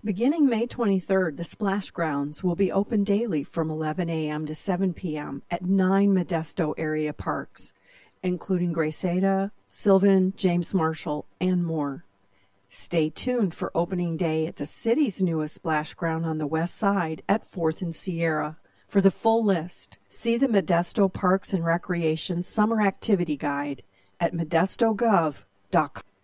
Beginning May 23rd, the Splash Grounds will be open daily from 11 a.m. to 7 p.m. at 9 Modesto area parks, including Graceada, Sylvan, James Marshall, and more. Stay tuned for opening day at the city's newest splash ground on the west side at 4th and Sierra. For the full list, see the Modesto Parks and Recreation Summer Activity Guide at modestogov.com.